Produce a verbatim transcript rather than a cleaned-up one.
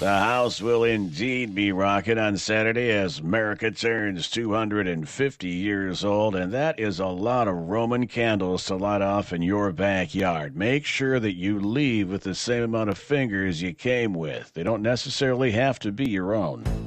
The house will indeed be rocking on Saturday as America turns two hundred fifty years old, and that is a lot of Roman candles to light off in your backyard. Make sure that you leave with the same amount of fingers you came with. They don't necessarily have to be your own.